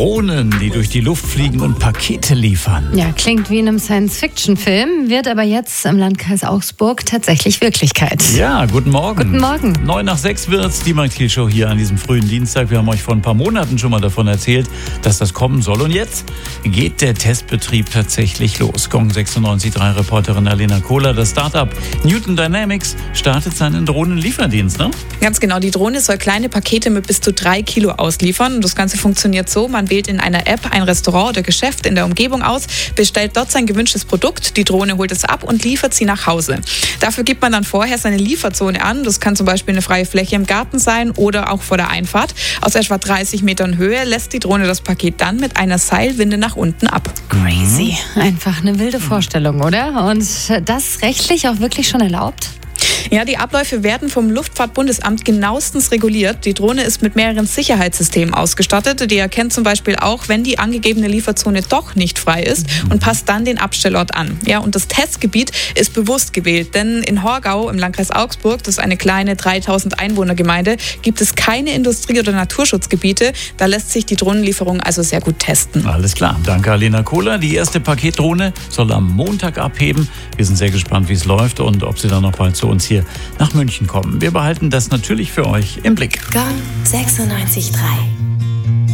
Drohnen, die durch die Luft fliegen und Pakete liefern. Ja, klingt wie in einem Science-Fiction-Film, wird aber jetzt im Landkreis Augsburg tatsächlich Wirklichkeit. Ja, guten Morgen. Guten Morgen. 5:09 wird's, die Mark Thiel Show hier an diesem frühen Dienstag. Wir haben euch vor ein paar Monaten schon mal davon erzählt, dass das kommen soll. Und jetzt geht der Testbetrieb tatsächlich los. Gong 96.3 Reporterin Alena Kohler, das Startup Newton Dynamics startet seinen Drohnenlieferdienst, ne? Ganz genau, die Drohne soll kleine Pakete mit bis zu 3 Kilo ausliefern. Und das Ganze funktioniert so, man wählt in einer App ein Restaurant oder Geschäft in der Umgebung aus, bestellt dort sein gewünschtes Produkt, die Drohne holt es ab und liefert sie nach Hause. Dafür gibt man dann vorher seine Lieferzone an. Das kann zum Beispiel eine freie Fläche im Garten sein oder auch vor der Einfahrt. Aus etwa 30 Metern Höhe lässt die Drohne das Paket dann mit einer Seilwinde nach unten ab. Crazy. Einfach eine wilde Vorstellung, oder? Und das rechtlich auch wirklich schon erlaubt? Ja, die Abläufe werden vom Luftfahrtbundesamt genauestens reguliert. Die Drohne ist mit mehreren Sicherheitssystemen ausgestattet. Die erkennt zum Beispiel auch, wenn die angegebene Lieferzone doch nicht frei ist und passt dann den Abstellort an. Ja, und das Testgebiet ist bewusst gewählt, denn in Horgau im Landkreis Augsburg, das ist eine kleine 3000 Einwohnergemeinde, gibt es keine Industrie- oder Naturschutzgebiete. Da lässt sich die Drohnenlieferung also sehr gut testen. Alles klar, danke Alena Kohler. Die erste Paketdrohne soll am Montag abheben. Wir sind sehr gespannt, wie es läuft und ob sie dann noch bald zu uns hier nach München kommen. Wir behalten das natürlich für euch im Blick. Gong 96.3